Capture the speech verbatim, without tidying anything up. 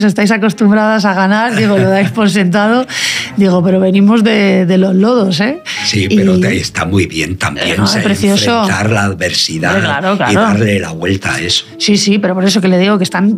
estáis acostumbradas a ganar, digo, lo dais por sentado, digo, pero venimos de, de los lodos, ¿eh? Sí, pero y, está muy bien también no, enfrentar la adversidad claro, claro. y darle la vuelta a eso. Sí, sí, pero por eso que le digo que están